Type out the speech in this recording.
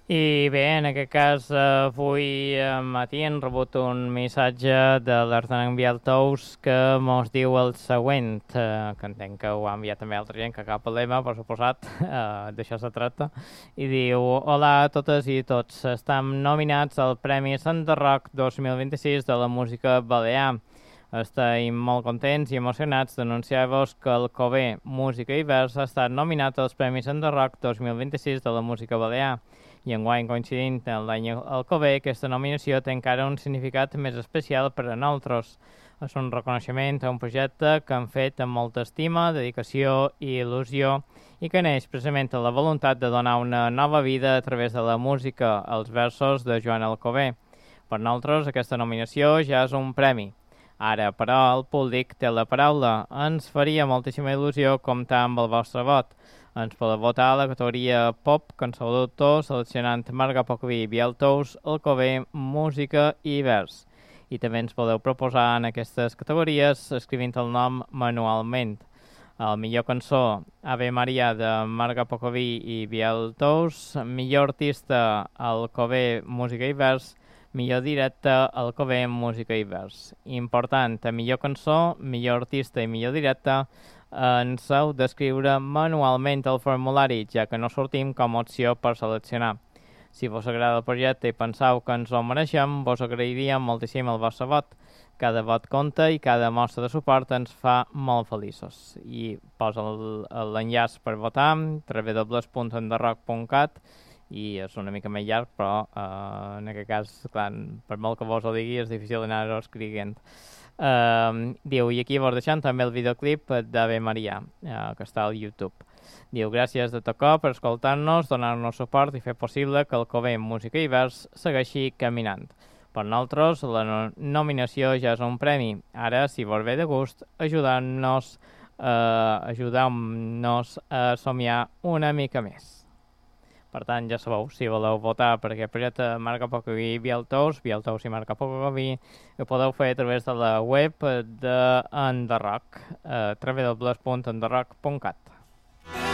I bé, en aquest cas, avui matí hem rebut un missatge de l'Arnang Vialtous que mos diu el següent, que entenc que ho ha enviat també altra gent, que cap problema, per suposat, d'això se tracta, i diu: Hola a totes i tots, estem nominats al Premi Rock 2026 de la música balear. Estem molt contents i emocionats d'anunciar-vos que el Cové Música i Vers ha estat nominat als Premis Rock 2026 de la música balear. I enguany, coincidint amb l'any Alcover, aquesta nominació té encara un significat més especial per a nosaltres. És un reconeixement a un projecte que han fet amb molta estima, dedicació i il·lusió i que neix precisament a la voluntat de donar una nova vida a través de la música als versos de Joan Alcover. Per nosaltres, aquesta nominació ja és un premi. Ara, però, el públic té la paraula. Ens faria moltíssima il·lusió comptar amb el vostre vot. Ens podeu votar a la categoria Pop, Cançó d'autor, seleccionant Marga Pocoví, Vialtous, Alcover, Música i Vers. I també ens podeu proposar en aquestes categories escrivint el nom manualment. El millor cançó, Ave Maria, de Marga Pocoví i Vialtous. Millor artista, Alcover, Música i Vers. Millor directe, Alcover, Música i Vers. Important, a millor cançó, millor artista i millor directe, ens heu d'escriure manualment el formulari, ja que no sortim com a opció per seleccionar. Si vos agrada el projecte i penseu que ens ho mereixem, vos agrairíem moltíssim el vostre vot. Cada vot compta i cada mostra de suport ens fa molt feliços. I posa l'enllaç per votar, www.enderrock.cat, i és una mica més llarg, però en aquest cas, clar, per molt que vos ho digui, és difícil anar-ho escrivint. Diu, i aquí vos deixant també el videoclip d'Ave Maria, que està al YouTube. Diu, gràcies de tot cop per escoltar-nos, donar-nos suport i fer possible que el Cové Música i Vers segueixi caminant. Per nosaltres, la nominació ja és un premi. Ara, si vos ve de gust, ajudant-nos a somiar una mica més. Per tant, ja sabeu, si voleu votar per aquest projecte Marca Pocoví i Vialtous i Marca Pocoví, ho podeu fer a través de la web d'Enderrock, www.enderrock.cat.